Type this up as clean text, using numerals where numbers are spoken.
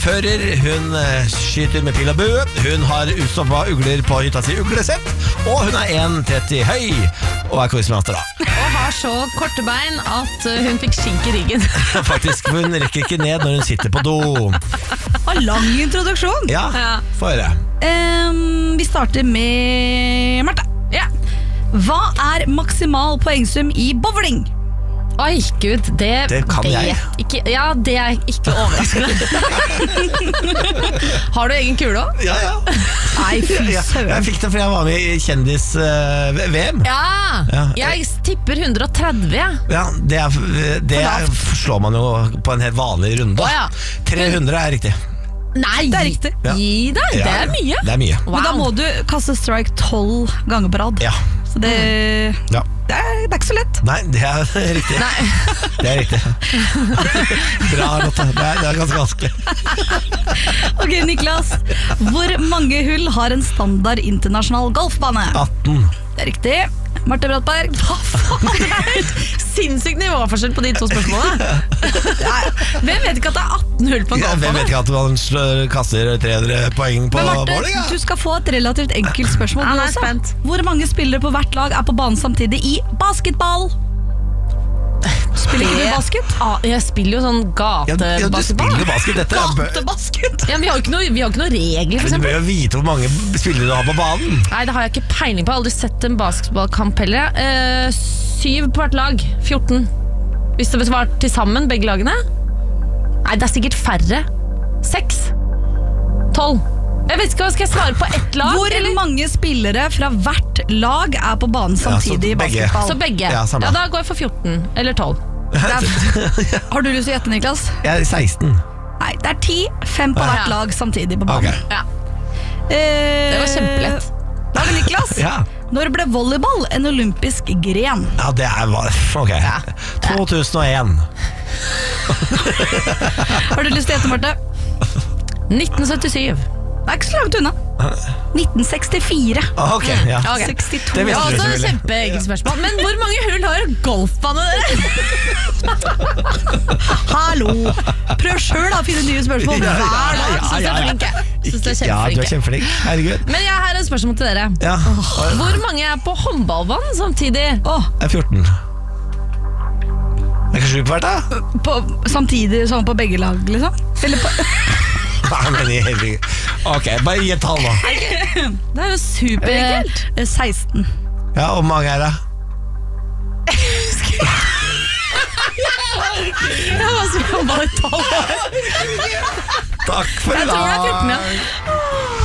Fører, hun skyter med pil og bue. Hun har utstoppet ugler på hytta si uglesett. Og hun er 1,30 høy og er quizmaster da. Og har så korte bein at hun fikk skink i ryggen. Faktisk, hun rekker ikke ned når hun sitter på do. Lang introduksjon. Ja, få høre. Vi starter med Martha. Ja. Hva er maksimal poengsum i bowling? Oi, Gud, det kan jeg. Ikke, ja, det er ikke overraskende. Har du egen kule også? Ja. Nei, fy søren. Jeg fikk det fordi jeg var med i kjendis-VM. Ja, jeg tipper 130. Ja, det slår man jo på en helt vanlig runde. 300 er riktig. Nei, det er riktig. Gi deg, det er mye. Det er mye. Wow. Men da må du kaste strike 12 ganger på rad. Ja. Så det er ikke så lett. Nei, det er riktig. Det er riktig. Bra, Lotte. Det er ganske vanskelig. Ok, Niklas. Hvor mange hull har en standard internasjonal golfbane? 18. Det er riktig. Marte Brattberg. Hva faen? Det er et sinnssykt nivåforskjell på de to spørsmålene. Hvem vet ikke at det er 18 hull på en golfbane? Hvem vet ikke at man kaster 300 poeng på Men Marte, bowling? du skal få et relativt enkelt spørsmål. Han du er også. spent. Hvor mange spillere på hvert lag er på banen samtidig i basketball? Spiller ikke du basket? Jeg spiller jo sånn Ja, du gatebasketball. spiller jo basket. Gatebasket? Ja, vi har jo ikke noe regler, for Men du eksempel. bør jo vite hvor mange spillere du har på banen. Nei, det har jeg ikke peiling på. Jeg har aldri sett en basketballkamp heller. 7 på hvert lag. 14. Hvis det var til sammen, begge lagene. Nei, det er sikkert færre. 6. 12. Jeg vet ikke hva skal jeg svare på ett lag. Hvor mange spillere fra hvert lag er på banen samtidig i begge. basketball? Så begge. Ja, samme. Da går jeg for 14 eller 12. Har du lyst til å gjette, Niklas? Jeg er 16. Nei, det er 10. 5 på hvert lag samtidig på banen. Ok. Ja. Det var kjempelett. Da er det Niklas. Ja. Når ble volleyball en olympisk gren? Ja, det er ok. 2001. Har du lyst til å gjette, Marte? 1977. Det er ikke så langt unna. 1964. Ok, ja. Ok. 62. Det vet Ja, du altså, selvfølgelig. kjempeenkelt spørsmål. Men hvor mange hull har en golfbane, dere? Hallo! Prøv selv da å finne nye spørsmål. Ja, Hver dag. Synes jeg er flink, jeg. Synes jeg er Ja, du er kjempeflink. kjempeflink. Herregud. Men jeg har et spørsmål til dere. Ja. Hvor mange er på håndballbanen samtidig? Jeg er 14. Er ikke 7 på hvert da? Samtidig sånn på begge lag, liksom? Eller på... Nei, men i helvete. Ok, bare gi et tall nå. Det er jo superenkelt. 16. Ja, hvor mange er det? Jeg må bare ta det. Takk for i Jeg tror det er dag. 14, ja.